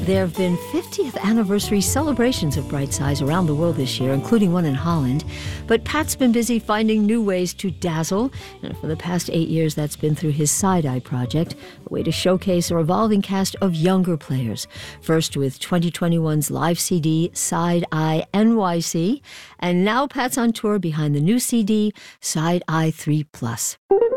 There have been 50th anniversary celebrations of Bright Size around the world this year, including one in Holland. But Pat's been busy finding new ways to dazzle. And for the past 8 years, that's been through his Side-Eye project, a way to showcase a revolving cast of younger players. First with 2021's live CD, Side-Eye NYC. And now Pat's on tour behind the new CD, Side-Eye 3+.